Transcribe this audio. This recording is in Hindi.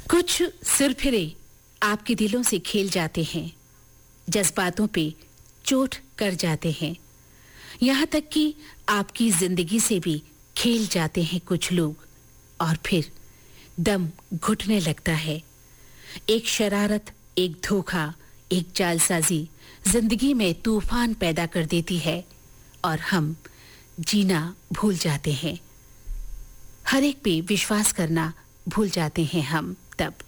कुछ सिरफिरे आपके दिलों से खेल जाते हैं, जज्बातों पे चोट कर जाते हैं, यहाँ तक कि आपकी जिंदगी से भी खेल जाते हैं कुछ लोग, और फिर दम घुटने लगता है। एक शरारत, एक धोखा, एक जालसाजी जिंदगी में तूफान पैदा कर देती है और हम जीना भूल जाते हैं। हर एक पे विश्वास करना भूल जाते हैं हम तब।